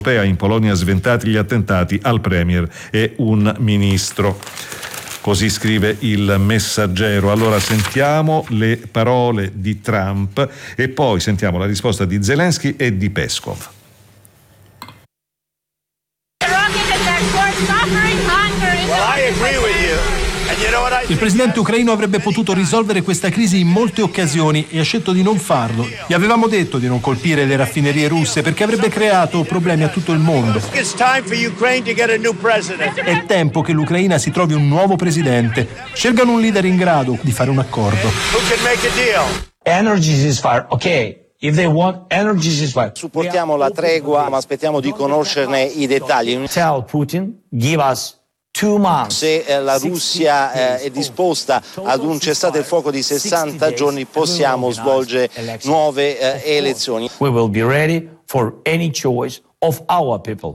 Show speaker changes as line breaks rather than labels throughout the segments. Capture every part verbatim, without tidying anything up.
In Polonia sventati gli attentati al premier e un ministro. Così scrive il Messaggero. Allora sentiamo le parole di Trump e poi sentiamo la risposta di Zelensky e di Peskov.
Il presidente ucraino avrebbe potuto risolvere questa crisi in molte occasioni e ha scelto di non farlo. Gli avevamo detto di non colpire le raffinerie russe perché avrebbe creato problemi a tutto il mondo. È tempo che l'Ucraina si trovi un nuovo presidente. Scelgano un leader in grado di fare un accordo.
Energy ceasefire, ok. If they want energy ceasefire.
Supportiamo la tregua, ma aspettiamo di conoscerne i dettagli.
Tell Putin, give us two months.
Se eh, la Russia eh, è disposta ad un cessate il fuoco di sessanta giorni, possiamo svolgere nuove eh, elezioni.
We will be ready for any choice of our people.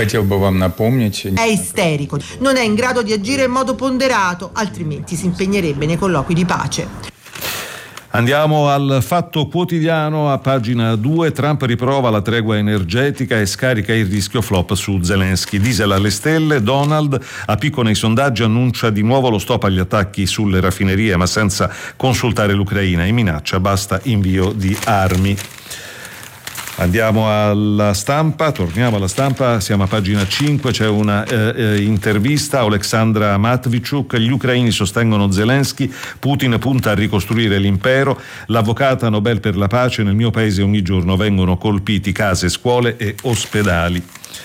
È isterico, non è in grado di agire in modo ponderato, altrimenti si impegnerebbe nei colloqui di pace.
Andiamo al Fatto Quotidiano, a pagina due. Trump riprova la tregua energetica e scarica il rischio flop su Zelensky. Diesel alle stelle, Donald a picco nei sondaggi annuncia di nuovo lo stop agli attacchi sulle raffinerie ma senza consultare l'Ucraina e minaccia basta invio di armi. Andiamo alla Stampa, torniamo alla Stampa, siamo a pagina cinque, c'è una eh, intervista a Oleksandra Matvichuk. Gli ucraini sostengono Zelensky, Putin punta a ricostruire l'impero, l'avvocata Nobel per la pace: nel mio paese ogni giorno vengono colpiti case, scuole e ospedali.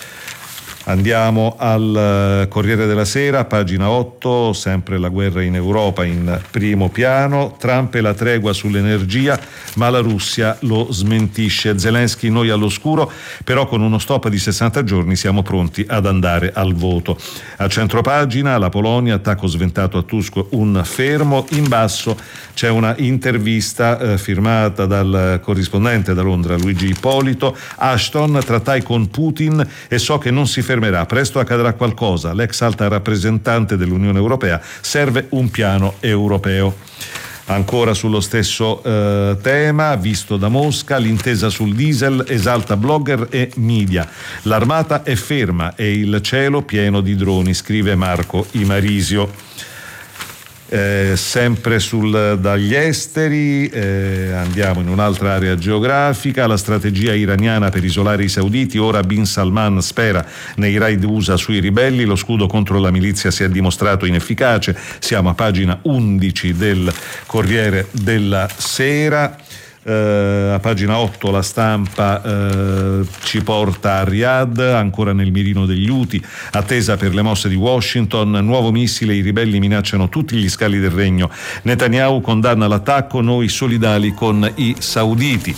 Andiamo al Corriere della Sera, pagina otto, sempre la guerra in Europa in primo piano. Trump e la tregua sull'energia, ma la Russia lo smentisce. Zelensky, noi all'oscuro, però con uno stop di sessanta giorni siamo pronti ad andare al voto. A centropagina, la Polonia, attacco sventato a Tusk, un fermo. In basso c'è una intervista eh, firmata dal corrispondente da Londra, Luigi Ippolito. Ashton, trattai con Putin e so che non si fermerà, presto accadrà qualcosa. L'ex alta rappresentante dell'Unione Europea: serve un piano europeo. Ancora sullo stesso eh, tema, visto da Mosca, l'intesa sul diesel esalta blogger e media. L'armata è ferma e il cielo pieno di droni, scrive Marco Imarisio. Eh, sempre sul, dagli esteri eh, andiamo in un'altra area geografica. La strategia iraniana per isolare i sauditi, ora Bin Salman spera nei raid U S A sui ribelli, lo scudo contro la milizia si è dimostrato inefficace. Siamo a pagina undici del Corriere della Sera. Uh, a pagina otto la Stampa uh, ci porta a Riyadh, ancora nel mirino degli Houthi, attesa per le mosse di Washington, nuovo missile, i ribelli minacciano tutti gli scali del regno, Netanyahu condanna l'attacco, noi solidali con i sauditi.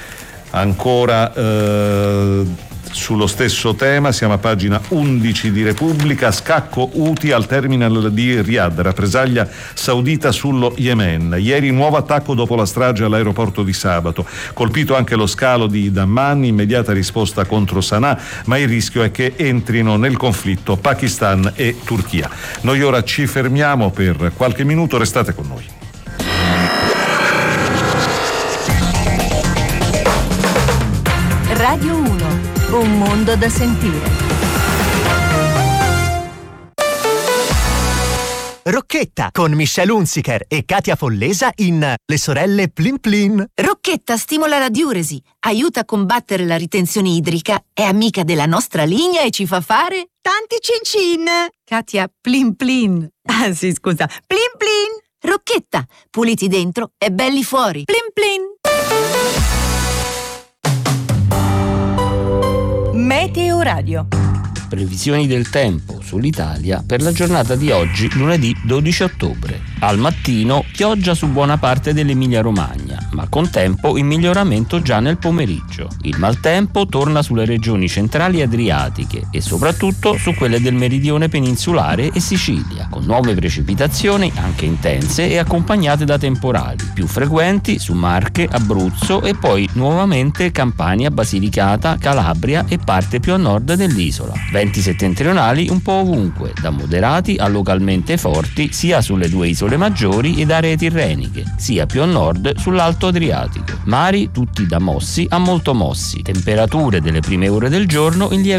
Ancora uh, sullo stesso tema, siamo a pagina undici di Repubblica, scacco Houthi al terminal di Riyadh, rappresaglia saudita sullo Yemen. Ieri nuovo attacco dopo la strage all'aeroporto di sabato, colpito anche lo scalo di Damman, immediata risposta contro Sana'a, ma il rischio è che entrino nel conflitto Pakistan e Turchia. Noi ora ci fermiamo per qualche minuto, restate con noi.
Radio uno. Un mondo da sentire.
Rocchetta con Michelle Hunziker e Katia Follesa in Le sorelle Plin Plin.
Rocchetta stimola la diuresi, aiuta a combattere la ritenzione idrica, è amica della nostra linea e ci fa fare tanti cin cin. Katia, Plin Plin. Ah sì, scusa, Plin Plin. Rocchetta, puliti dentro e belli fuori. Plin Plin. Meteo Radio.
Previsioni del tempo sull'Italia per la giornata di oggi, lunedì dodici ottobre. Al mattino pioggia su buona parte dell'Emilia-Romagna, ma con tempo in miglioramento già nel pomeriggio. Il maltempo torna sulle regioni centrali adriatiche e soprattutto su quelle del meridione peninsulare e Sicilia, con nuove precipitazioni anche intense e accompagnate da temporali, più frequenti su Marche, Abruzzo e poi nuovamente Campania, Basilicata, Calabria e parte più a nord dell'isola. Venti settentrionali un po' ovunque, da moderati a localmente forti sia sulle due isole maggiori ed aree tirreniche, sia più a nord sull'alto Adriatico. Adriatico. Mari tutti da mossi a molto mossi. Temperature delle prime ore del giorno in lieve